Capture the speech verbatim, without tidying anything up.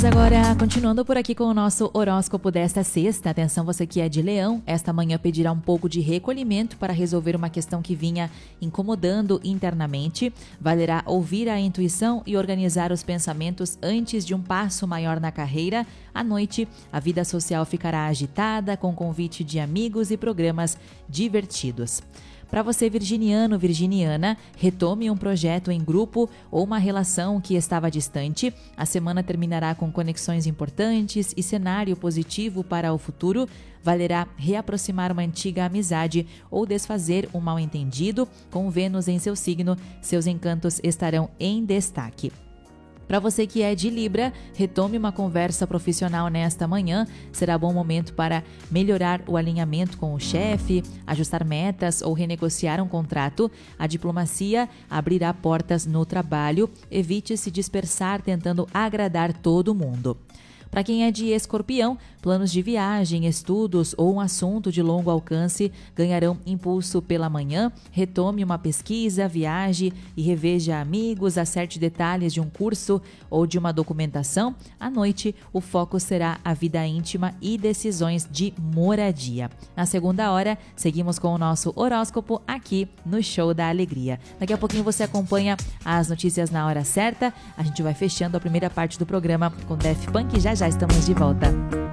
agora continuando por aqui com o nosso horóscopo desta sexta. Atenção, você que é de Leão, esta manhã pedirá um pouco de recolhimento para resolver uma questão que vinha incomodando internamente. Valerá ouvir a intuição e organizar os pensamentos antes de um passo maior na carreira. À noite, a vida social ficará agitada com convite de amigos e programas divertidos. Para você virginiano, virginiana, retome um projeto em grupo ou uma relação que estava distante. A semana terminará com conexões importantes e cenário positivo para o futuro. Valerá reaproximar uma antiga amizade ou desfazer um mal-entendido. Com Vênus em seu signo, seus encantos estarão em destaque. Para você que é de Libra, retome uma conversa profissional nesta manhã. Será bom momento para melhorar o alinhamento com o chefe, ajustar metas ou renegociar um contrato. A diplomacia abrirá portas no trabalho. Evite se dispersar tentando agradar todo mundo. Para quem é de Escorpião, planos de viagem, estudos ou um assunto de longo alcance ganharão impulso pela manhã. Retome uma pesquisa, viaje e reveja amigos, acerte detalhes de um curso ou de uma documentação. À noite, o foco será a vida íntima e decisões de moradia. Na segunda hora, seguimos com o nosso horóscopo aqui no Show da Alegria. Daqui a pouquinho você acompanha as notícias na hora certa. A gente vai fechando a primeira parte do programa com Daft Punk. Já já estamos de volta.